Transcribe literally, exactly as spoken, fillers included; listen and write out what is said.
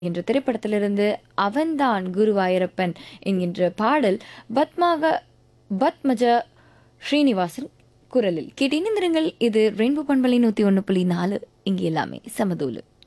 என்ற திரைப்படத்திலிருந்து அவன்தான் குருவாயூரப்பன் என்கின்ற பாடல் பத்மாக பத்மஜா ஸ்ரீனிவாசன் குரலில் கேட்டு இணைந்திருங்கள். இது ரெயின்போ பண்பலை நூற்றி ஒன்று புள்ளி நாலு. இங்கே எல்லாமே சமதூலு.